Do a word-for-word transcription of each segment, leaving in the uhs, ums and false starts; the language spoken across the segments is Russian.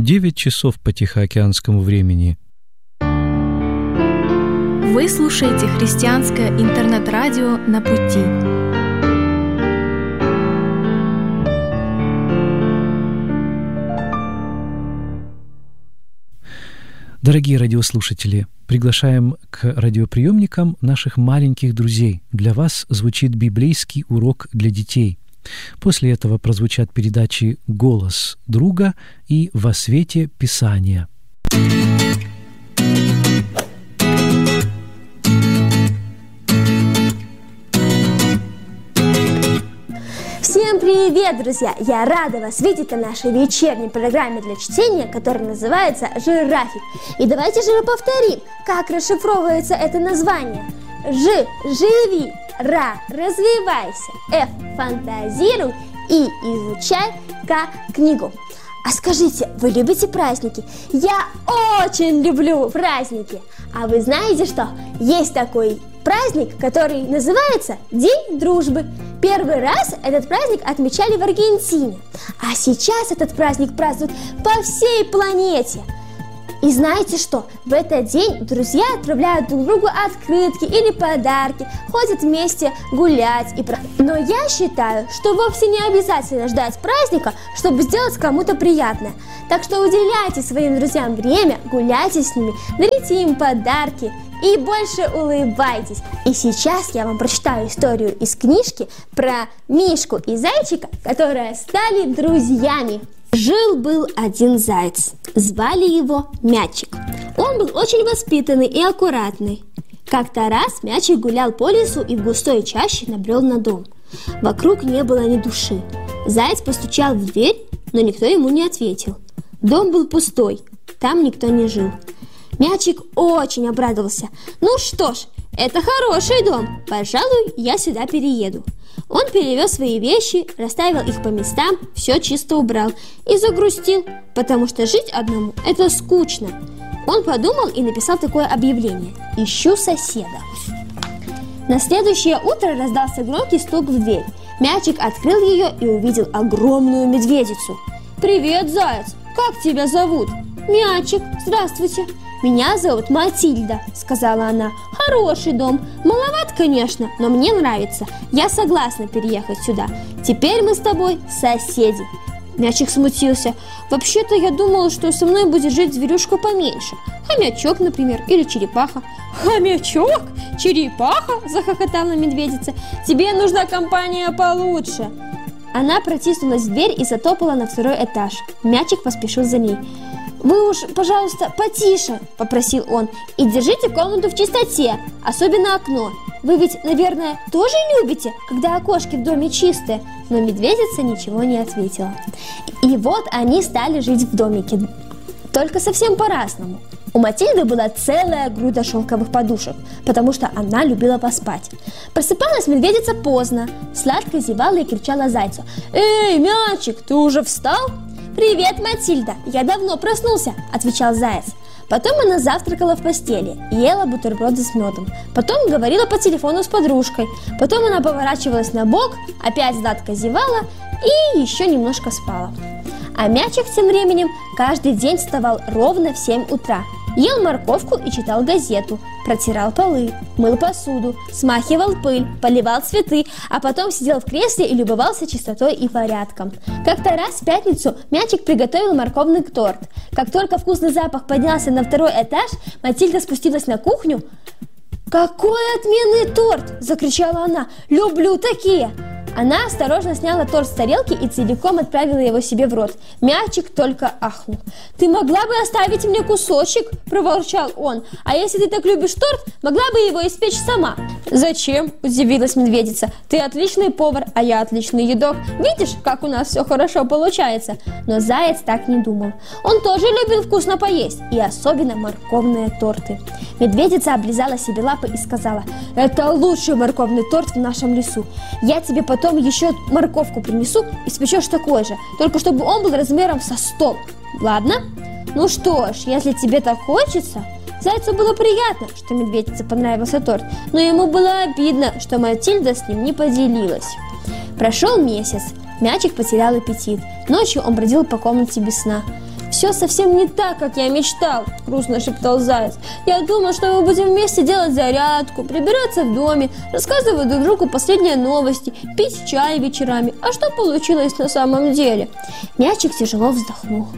девять часов по тихоокеанскому времени. Вы слушаете христианское интернет-радио «На пути». Дорогие радиослушатели, приглашаем к радиоприемникам наших маленьких друзей. Для вас звучит библейский урок для детей. После этого прозвучат передачи «Голос друга» и «Во свете Писания». Всем привет, друзья! Я рада вас видеть на нашей вечерней программе для чтения, которая называется «Жирафик». И давайте же повторим, как расшифровывается это название. Ж – живи, Р – развивайся, Ф – фантазируй и изучай К – книгу. А скажите, вы любите праздники? Я очень люблю праздники. А вы знаете что? Есть такой праздник, который называется День дружбы. Первый раз этот праздник отмечали в Аргентине, а сейчас этот праздник празднуют по всей планете. И знаете что? В этот день друзья отправляют друг другу открытки или подарки, ходят вместе гулять и праздновать. Но я считаю, что вовсе не обязательно ждать праздника, чтобы сделать кому-то приятное. Так что уделяйте своим друзьям время, гуляйте с ними, дарите им подарки и больше улыбайтесь. И сейчас я вам прочитаю историю из книжки про Мишку и Зайчика, которые стали друзьями. Жил-был один заяц, звали его Мячик. Он был очень воспитанный и аккуратный. Как-то раз Мячик гулял по лесу и в густой чаще набрел на дом. Вокруг не было ни души. Заяц постучал в дверь, но никто ему не ответил. Дом был пустой, там никто не жил. Мячик очень обрадовался. Ну что ж, это хороший дом, пожалуй, я сюда перееду. Он перевез свои вещи, расставил их по местам, все чисто убрал и загрустил, потому что жить одному – это скучно. Он подумал и написал такое объявление: «Ищу соседа». На следующее утро раздался громкий стук в дверь. Мячик открыл ее и увидел огромную медведицу. «Привет, заяц! Как тебя зовут?» «Мячик, здравствуйте!» «Меня зовут Матильда», — сказала она. «Хороший дом. Маловат, конечно, но мне нравится. Я согласна переехать сюда. Теперь мы с тобой соседи». Мячик смутился. «Вообще-то я думала, что со мной будет жить зверюшка поменьше. Хомячок, например, или черепаха». «Хомячок? Черепаха?» – захохотала медведица. «Тебе нужна компания получше». Она протиснулась в дверь и затопала на второй этаж. Мячик поспешил за ней. «Вы уж, пожалуйста, потише», – попросил он, – «и держите комнату в чистоте, особенно окно. Вы ведь, наверное, тоже любите, когда окошки в доме чистые?» Но медведица ничего не ответила. И вот они стали жить в домике, только совсем по-разному. У Матильды была целая груда шелковых подушек, потому что она любила поспать. Просыпалась медведица поздно, сладко зевала и кричала зайцу: «Эй, Мячик, ты уже встал?» «Привет, Матильда, я давно проснулся», – отвечал заяц. Потом она завтракала в постели, ела бутерброды с медом. Потом говорила по телефону с подружкой. Потом она поворачивалась на бок, опять сладко зевала и еще немножко спала. А Мячик тем временем каждый день вставал ровно в семь утра. Ел морковку и читал газету, протирал полы, мыл посуду, смахивал пыль, поливал цветы, а потом сидел в кресле и любовался чистотой и порядком. Как-то раз в пятницу Мячик приготовил морковный торт. Как только вкусный запах поднялся на второй этаж, Матильда спустилась на кухню. «Какой отменный торт!» – закричала она. «Люблю такие!» Она осторожно сняла торт с тарелки и целиком отправила его себе в рот. Мячик только ахнул. «Ты могла бы оставить мне кусочек?» – проворчал он. «А если ты так любишь торт, могла бы его испечь сама». «Зачем?» – удивилась медведица. «Ты отличный повар, а я отличный едок. Видишь, как у нас все хорошо получается?» Но заяц так не думал. Он тоже любил вкусно поесть, и особенно морковные торты. Медведица облизала себе лапы и сказала: «Это лучший морковный торт в нашем лесу. Я тебе потом еще морковку принесу и спечешь такой же, только чтобы он был размером со стол. Ладно? Ну что ж, если тебе так хочется». Зайцу было приятно, что медведице понравился торт, но ему было обидно, что Матильда с ним не поделилась. Прошел месяц. Мячик потерял аппетит. Ночью он бродил по комнате без сна. «Все совсем не так, как я мечтал», – грустно шептал заяц. «Я думал, что мы будем вместе делать зарядку, прибираться в доме, рассказывать друг другу последние новости, пить чай вечерами. А что получилось на самом деле?» Мячик тяжело вздохнул.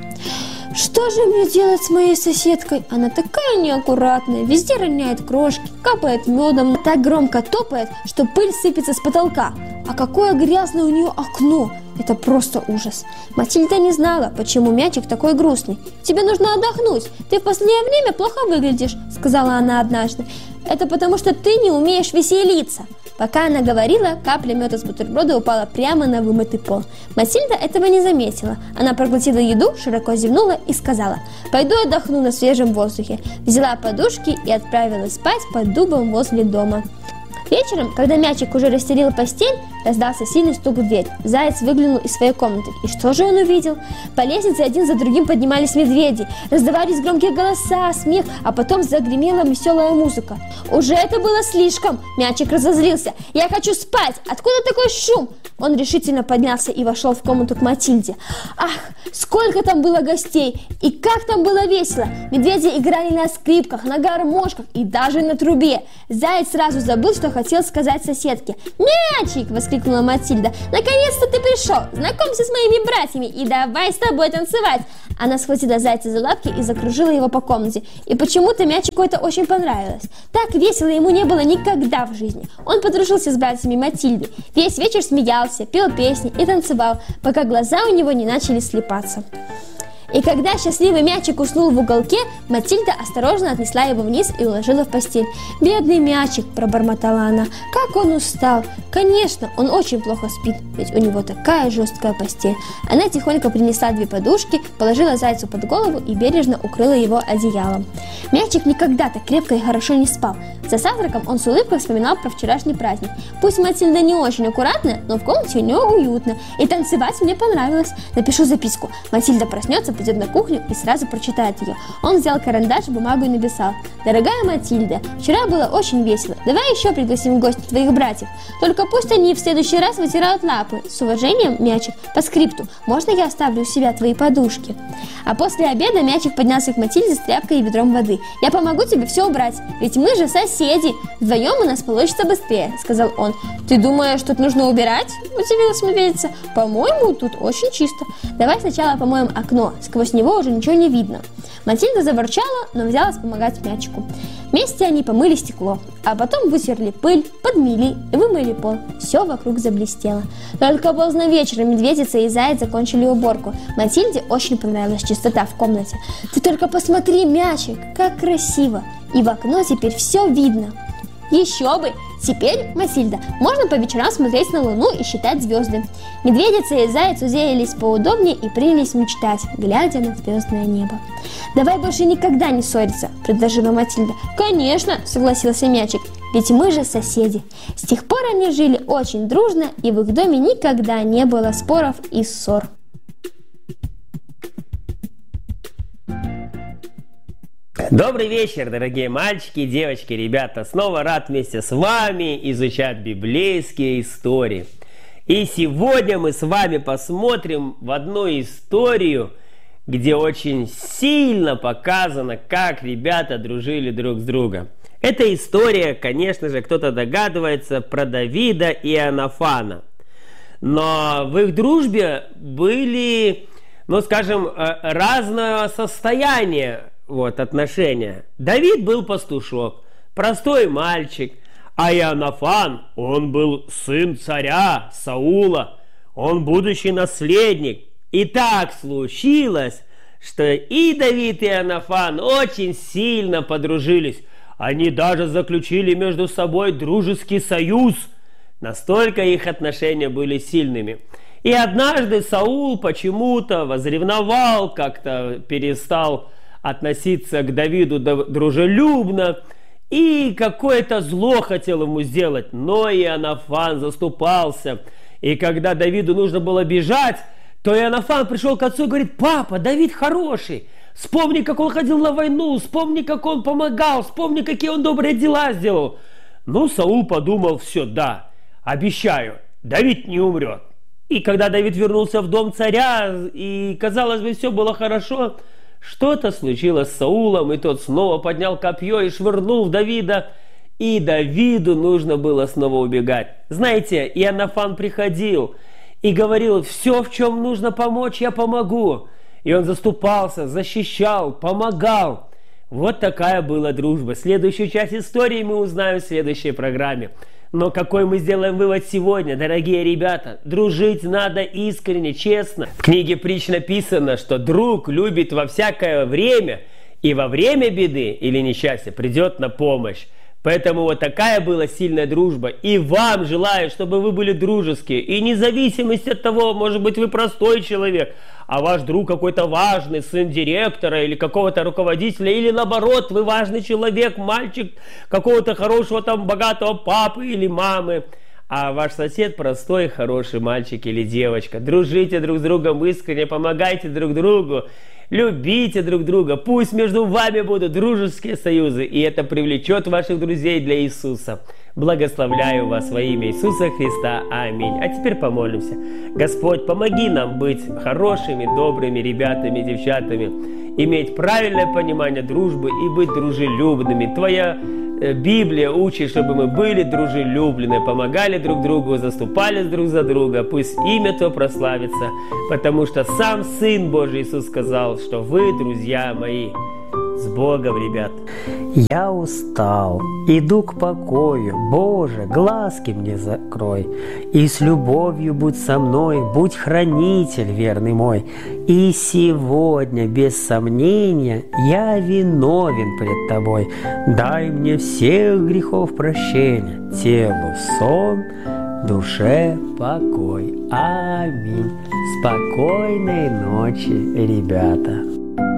«Что же мне делать с моей соседкой? Она такая неаккуратная, везде роняет крошки, капает медом, так громко топает, что пыль сыпется с потолка. А какое грязное у нее окно! Это просто ужас!» Матильда не знала, почему Мячик такой грустный. «Тебе нужно отдохнуть, ты в последнее время плохо выглядишь», — сказала она однажды. «Это потому, что ты не умеешь веселиться». Пока она говорила, капля меда с бутерброда упала прямо на вымытый пол. Матильда этого не заметила. Она проглотила еду, широко зевнула и сказала: «Пойду отдохну на свежем воздухе». Взяла подушки и отправилась спать под дубом возле дома. Вечером, когда Мячик уже расстелил постель, раздался сильный стук в дверь. Заяц выглянул из своей комнаты. И что же он увидел? По лестнице один за другим поднимались медведи. Раздавались громкие голоса, смех, а потом загремела веселая музыка. Уже это было слишком. Мячик разозлился. «Я хочу спать! Откуда такой шум?» Он решительно поднялся и вошел в комнату к Матильде. Ах, сколько там было гостей! И как там было весело! Медведи играли на скрипках, на гармошках и даже на трубе. Заяц сразу забыл, что хотел сказать соседке. «Мячик!» — воскликнула Матильда. «Наконец-то ты пришел! Знакомься с моими братьями и давай с тобой танцевать!» Она схватила зайца за лапки и закружила его по комнате. И почему-то Мячику это очень понравилось. Так весело ему не было никогда в жизни. Он подружился с братьями Матильды. Весь вечер смеялся, пел песни и танцевал, пока глаза у него не начали слипаться. И когда счастливый Мячик уснул в уголке, Матильда осторожно отнесла его вниз и уложила в постель. «Бедный Мячик!» – пробормотала она. «Как он устал! Конечно, он очень плохо спит, ведь у него такая жесткая постель». Она тихонько принесла две подушки, положила зайцу под голову и бережно укрыла его одеялом. Мячик никогда так крепко и хорошо не спал. За завтраком он с улыбкой вспоминал про вчерашний праздник. «Пусть Матильда не очень аккуратная, но в комнате у нее уютно, и танцевать мне понравилось. Напишу записку. Матильда проснется, пойдет на кухню и сразу прочитает ее». Он взял карандаш, бумагу и написал: «Дорогая Матильда, вчера было очень весело. Давай еще пригласим в гости твоих братьев. Только пусть они в следующий раз вытирают лапы. С уважением, Мячик. По скрипту. Можно я оставлю у себя твои подушки?» А после обеда Мячик поднялся к Матильде с тряпкой и ведром воды. «Я помогу тебе все убрать, ведь мы же соседи. Вдвоем у нас получится быстрее», — сказал он. «Ты думаешь, тут нужно убирать?» — удивилась медведица. «По-моему, тут очень чисто. Давай сначала помоем окно. Сквозь него уже ничего не видно». Матильда заворчала, но взялась помогать Мячику. Вместе они помыли стекло, а потом вытерли пыль, подмели и вымыли пол. Все вокруг заблестело. Только поздно вечером медведица и заяц закончили уборку. Матильде очень понравилась чистота в комнате. «Ты только посмотри, Мячик, как красиво! И в окно теперь все видно». «Еще бы! Теперь, Матильда, можно по вечерам смотреть на луну и считать звезды». Медведица и заяц уселись поудобнее и принялись мечтать, глядя на звездное небо. «Давай больше никогда не ссориться», — предложила Матильда. «Конечно», — согласился Мячик, — «ведь мы же соседи». С тех пор они жили очень дружно, и в их доме никогда не было споров и ссор. Добрый вечер, дорогие мальчики, девочки, ребята. Снова рад вместе с вами изучать библейские истории. И сегодня мы с вами посмотрим в одну историю, где очень сильно показано, как ребята дружили друг с другом. Эта история, конечно же, кто-то догадывается, про Давида и Иоаннафана. Но в их дружбе были, ну скажем, разное состояние. Вот, отношения. Давид был пастушок, простой мальчик, а Иоаннафан, он был сын царя Саула, он будущий наследник. И так случилось, что и Давид, и Иоаннафан очень сильно подружились. Они даже заключили между собой дружеский союз. Настолько их отношения были сильными. И однажды Саул почему-то возревновал, как-то перестал относиться к Давиду дружелюбно и какое-то зло хотел ему сделать, но Иоаннафан заступался. И когда Давиду нужно было бежать, то Иоаннафан пришел к отцу и говорит: «Папа, Давид хороший, вспомни, как он ходил на войну, вспомни, как он помогал, вспомни, какие он добрые дела сделал». Ну, Саул подумал: все, да, обещаю, Давид не умрет. И когда Давид вернулся в дом царя, и, казалось бы, все было хорошо, что-то случилось с Саулом, и тот снова поднял копье и швырнул в Давида, и Давиду нужно было снова убегать. Знаете, Иоаннафан приходил и говорил: все, в чем нужно помочь, я помогу. И он заступался, защищал, помогал. Вот такая была дружба. Следующую часть истории мы узнаем в следующей программе. Но какой мы сделаем вывод сегодня, дорогие ребята? Дружить надо искренне, честно. В книге Притч написано, что друг любит во всякое время, и во время беды или несчастья придет на помощь. Поэтому вот такая была сильная дружба. И вам желаю, чтобы вы были дружеские. И независимость от того, может быть, вы простой человек, а ваш друг какой-то важный, сын директора или какого-то руководителя, или наоборот, вы важный человек, мальчик какого-то хорошего там богатого папы или мамы, а ваш сосед простой, хороший мальчик или девочка. Дружите друг с другом искренне, помогайте друг другу, любите друг друга, пусть между вами будут дружеские союзы, и это привлечет ваших друзей для Иисуса. Благословляю вас во имя Иисуса Христа. Аминь. А теперь помолимся. Господь, помоги нам быть хорошими, добрыми ребятами, девчатами, иметь правильное понимание дружбы и быть дружелюбными. Твоя Библия учит, чтобы мы были дружелюбны, помогали друг другу, заступались друг за друга. Пусть имя Твое прославится, потому что сам Сын Божий Иисус сказал, что вы, друзья мои. С Богом, ребят. Я устал, иду к покою, Боже, глазки мне закрой, и с любовью будь со мной, будь хранитель верный мой. И сегодня, без сомнения, я виновен пред Тобой. Дай мне всех грехов прощения, телу сон, душе покой. Аминь. Спокойной ночи, ребята.